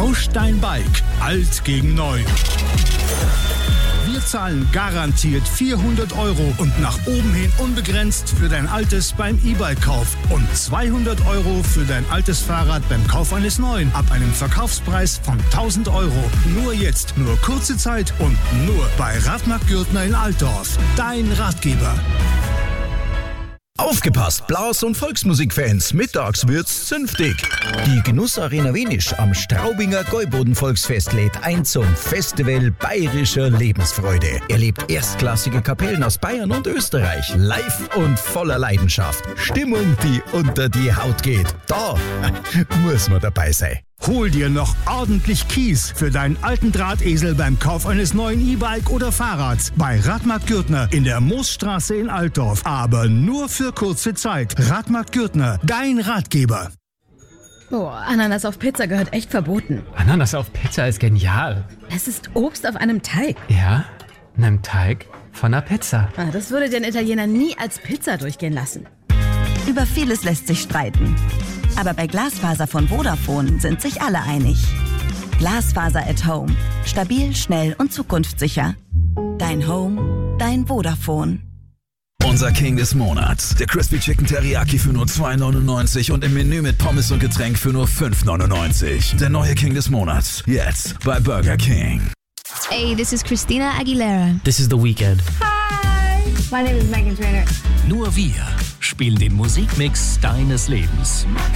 Tausch dein Bike. Alt gegen neu. Wir zahlen garantiert 400 € und nach oben hin unbegrenzt für dein altes beim E-Bike-Kauf und 200 € für dein altes Fahrrad beim Kauf eines neuen ab einem Verkaufspreis von 1000 €. Nur jetzt, nur kurze Zeit und nur bei Radmarkt Gürtner in Altdorf. Dein Ratgeber. Aufgepasst, Blas- und Volksmusikfans, mittags wird's zünftig. Die Genussarena Wenisch am Straubinger Gäuboden-Volksfest lädt ein zum Festival bayerischer Lebensfreude. Erlebt erstklassige Kapellen aus Bayern und Österreich, live und voller Leidenschaft. Stimmung, die unter die Haut geht. Da muss man dabei sein. Hol dir noch ordentlich Kies für deinen alten Drahtesel beim Kauf eines neuen E-Bike oder Fahrrads bei Radmarkt Gürtner in der Moosstraße in Altdorf. Aber nur für kurze Zeit. Radmarkt Gürtner, dein Ratgeber. Oh, Ananas auf Pizza gehört echt verboten. Ananas auf Pizza ist genial. Es ist Obst auf einem Teig. Ja, einem Teig von einer Pizza. Das würde den Italiener nie als Pizza durchgehen lassen. Über vieles lässt sich streiten. Aber bei Glasfaser von Vodafone sind sich alle einig. Glasfaser at Home. Stabil, schnell und zukunftssicher. Dein Home, dein Vodafone. Unser King des Monats. Der Crispy Chicken Teriyaki für nur 2,99 und im Menü mit Pommes und Getränk für nur 5,99. Der neue King des Monats. Jetzt bei Burger King. Hey, this is Christina Aguilera. This is The Weeknd. Hi, my name is Meghan Trainor. Nur wir spielen den Musikmix deines Lebens.